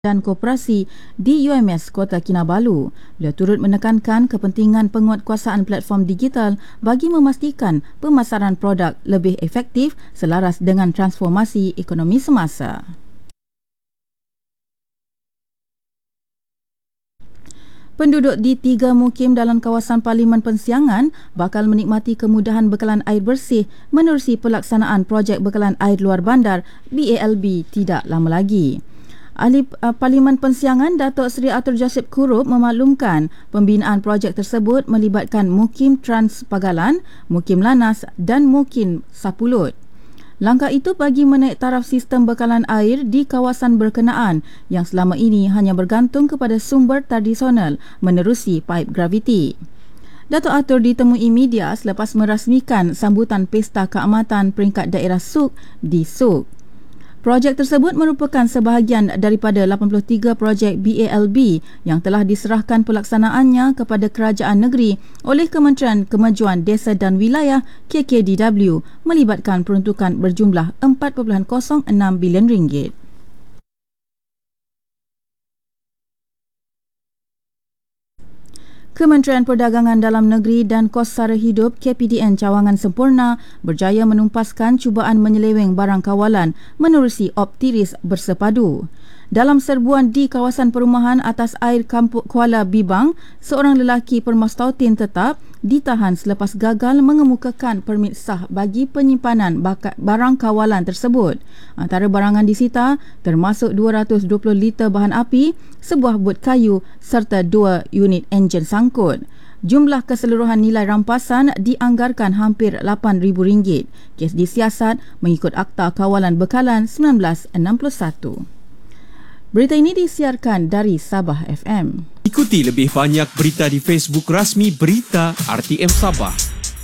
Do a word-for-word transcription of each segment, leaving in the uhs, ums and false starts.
dan Koperasi di U M S Kota Kinabalu. Beliau turut menekankan kepentingan penguatkuasaan platform digital bagi memastikan pemasaran produk lebih efektif selaras dengan transformasi ekonomi semasa. Penduduk di tiga mukim dalam kawasan Parlimen Pensiangan bakal menikmati kemudahan bekalan air bersih menerusi pelaksanaan projek bekalan air luar bandar B A L B tidak lama lagi. Ahli uh, Parlimen Pensiangan Datuk Seri Arthur Joseph Kurup memaklumkan pembinaan projek tersebut melibatkan Mukim Trans Pagalan, Mukim Lanas dan Mukim Sapulut. Langkah itu bagi menaik taraf sistem bekalan air di kawasan berkenaan yang selama ini hanya bergantung kepada sumber tradisional menerusi paip graviti. Datuk Arthur ditemui media selepas merasmikan sambutan Pesta Keamatan Peringkat Daerah Suk di Suk. Projek tersebut merupakan sebahagian daripada lapan puluh tiga projek B A L B yang telah diserahkan pelaksanaannya kepada kerajaan negeri oleh Kementerian Kemajuan Desa dan Wilayah K K D W melibatkan peruntukan berjumlah empat perpuluhan kosong enam bilion ringgit. Kementerian Perdagangan Dalam Negeri dan Kos Sara Hidup K P D N Cawangan Sempurna berjaya menumpaskan cubaan menyeleweng barang kawalan menerusi optiris bersepadu. Dalam serbuan di kawasan perumahan atas air Kampung Kuala Bibang, seorang lelaki permastautin tetap ditahan selepas gagal mengemukakan permit sah bagi penyimpanan barang kawalan tersebut. Antara barangan disita termasuk dua ratus dua puluh liter bahan api, sebuah but kayu serta dua unit enjin sangkut. Jumlah keseluruhan nilai rampasan dianggarkan hampir lapan ribu ringgit. Kes disiasat mengikut Akta Kawalan Bekalan seribu sembilan ratus enam puluh satu. Berita ini disiarkan dari Sabah F M. Ikuti lebih banyak berita di Facebook rasmi Berita R T M Sabah.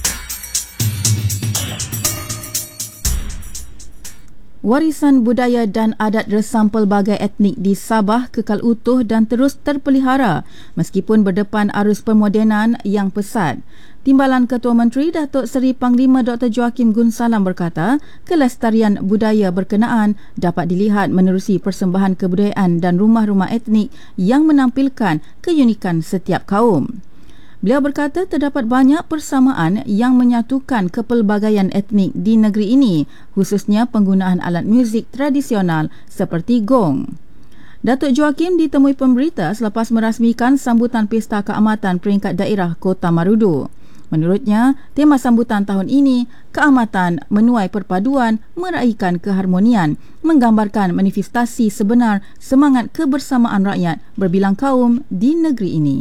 Warisan budaya dan adat resam pelbagai etnik di Sabah kekal utuh dan terus terpelihara meskipun berdepan arus permodenan yang pesat. Timbalan Ketua Menteri Datuk Seri Panglima Doktor Joakim Gunsalam berkata, kelestarian budaya berkenaan dapat dilihat menerusi persembahan kebudayaan dan rumah-rumah etnik yang menampilkan keunikan setiap kaum. Beliau berkata terdapat banyak persamaan yang menyatukan kepelbagaian etnik di negeri ini, khususnya penggunaan alat muzik tradisional seperti gong. Datuk Joakim ditemui pemberita selepas merasmikan sambutan Pesta Keamatan Peringkat Daerah Kota Marudu. Menurutnya, tema sambutan tahun ini, keamatan menuai perpaduan, meraihkan keharmonian, menggambarkan manifestasi sebenar semangat kebersamaan rakyat berbilang kaum di negeri ini.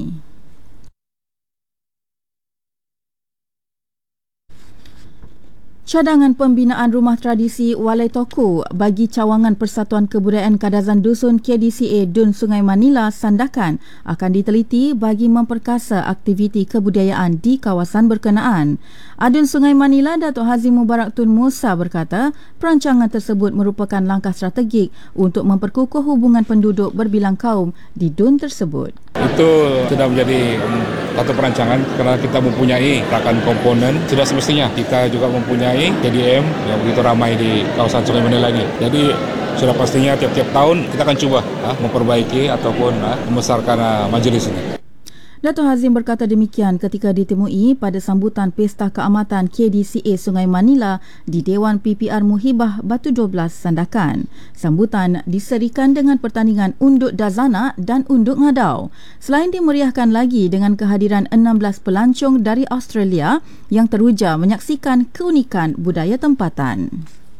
Cadangan pembinaan rumah tradisi Walai Toku bagi Cawangan Persatuan Kebudayaan Kadazan Dusun K D C A Dun Sungai Manila Sandakan akan diteliti bagi memperkasa aktiviti kebudayaan di kawasan berkenaan. Adun Sungai Manila Datuk Hazi Mubarak Tun Musa berkata, perancangan tersebut merupakan langkah strategik untuk memperkukuh hubungan penduduk berbilang kaum di dun tersebut. Itu sudah menjadi satu perancangan kerana kita mempunyai rakan komponen. Sudah semestinya kita juga mempunyai K D M yang begitu ramai di kawasan Sungai Manila lagi. Jadi sudah pastinya tiap-tiap tahun kita akan cuba ha, memperbaiki ataupun ha, membesarkan ha, majlis ini. Datuk Hazim berkata demikian ketika ditemui pada sambutan Pesta Keamatan K D C A Sungai Manila di Dewan P P R Muhibah Batu dua belas Sandakan. Sambutan diserikan dengan pertandingan unduk Dazana dan unduk Ngadau. Selain dimeriahkan lagi dengan kehadiran enam belas pelancong dari Australia yang teruja menyaksikan keunikan budaya tempatan.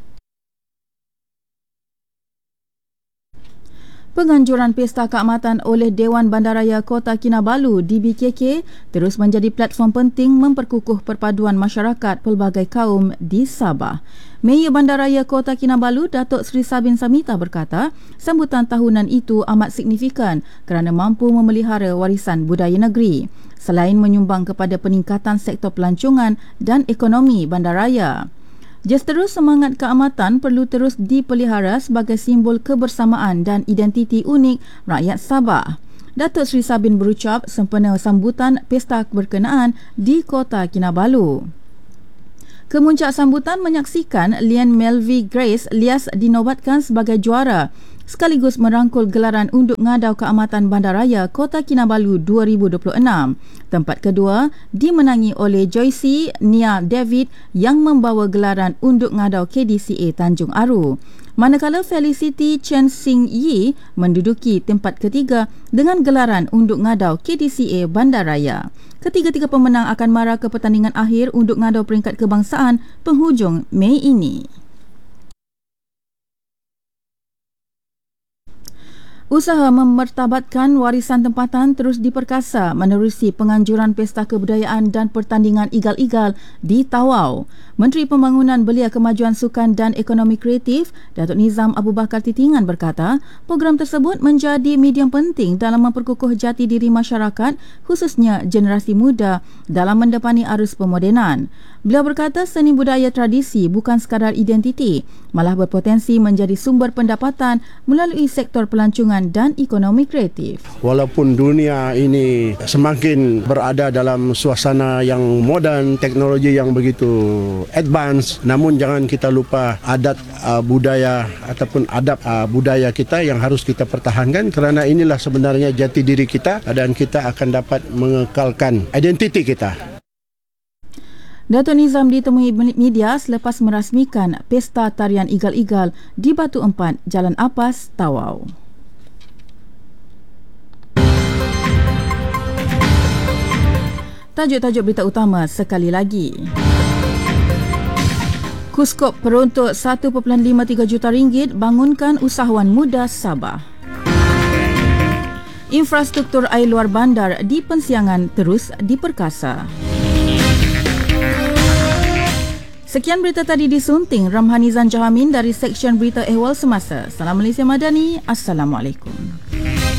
Penganjuran Pesta Keamatan oleh Dewan Bandaraya Kota Kinabalu D B K K terus menjadi platform penting memperkukuh perpaduan masyarakat pelbagai kaum di Sabah. Mayor Bandaraya Kota Kinabalu Datuk Seri Sabin Samita berkata, sambutan tahunan itu amat signifikan kerana mampu memelihara warisan budaya negeri, selain menyumbang kepada peningkatan sektor pelancongan dan ekonomi bandaraya. Justerus semangat keamatan perlu terus dipelihara sebagai simbol kebersamaan dan identiti unik rakyat Sabah. Datuk Seri Sabin berucap sempena sambutan pesta berkenaan di Kota Kinabalu. Kemuncak sambutan menyaksikan Lian Melvi Grace Lias dinobatkan sebagai juara sekaligus merangkul gelaran Unduk Ngadau Keamatan Bandaraya Kota Kinabalu dua ribu dua puluh enam. Tempat kedua dimenangi oleh Joyce Nia David yang membawa gelaran Unduk Ngadau K D C A Tanjung Aru. Manakala Felicity Chen Sing Yi menduduki tempat ketiga dengan gelaran Unduk Ngadau K D C A Bandaraya. Ketiga-tiga pemenang akan mara ke pertandingan akhir Unduk Ngadau peringkat kebangsaan penghujung Mei ini. Usaha memertabatkan warisan tempatan terus diperkasa menerusi penganjuran Pesta Kebudayaan dan Pertandingan Igal-Igal di Tawau. Menteri Pembangunan Belia Kemajuan Sukan dan Ekonomi Kreatif, Datuk Nizam Abu Bakar Titingan berkata, program tersebut menjadi medium penting dalam memperkukuh jati diri masyarakat, khususnya generasi muda dalam mendepani arus pemodenan. Beliau berkata seni budaya tradisi bukan sekadar identiti, malah berpotensi menjadi sumber pendapatan melalui sektor pelancongan dan ekonomi kreatif. Walaupun dunia ini semakin berada dalam suasana yang moden, teknologi yang begitu advance, namun jangan kita lupa adat uh, budaya ataupun adab uh, budaya kita yang harus kita pertahankan, kerana inilah sebenarnya jati diri kita dan kita akan dapat mengekalkan identiti kita. Datuk Nizam ditemui media selepas merasmikan Pesta Tarian Igal-Igal di Batu Empat, Jalan Apas, Tawau. Tajuk-tajuk berita utama sekali lagi. Kuskop peruntuk satu perpuluhan lima tiga juta ringgit bangunkan usahawan muda Sabah. Infrastruktur air luar bandar di Pensiangan terus diperkasa. Sekian berita tadi disunting Ramhanizan Jahamin dari Seksyen Berita Ehwal Semasa. Salam Malaysia Madani. Assalamualaikum.